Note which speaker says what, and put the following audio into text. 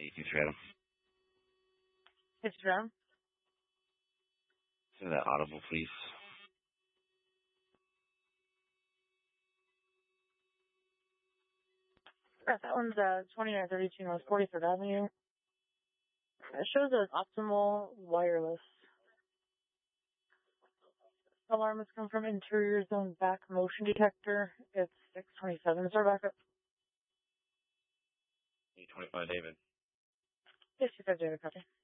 Speaker 1: Adam.
Speaker 2: It's Adam.
Speaker 1: Say that audible, please.
Speaker 2: That one's 2932 North 43rd Avenue. It shows as optimal wireless. Alarm has come from interior zone back motion detector. It's 627. Is our backup?
Speaker 1: 825, David.
Speaker 2: Yes, you said David, copy.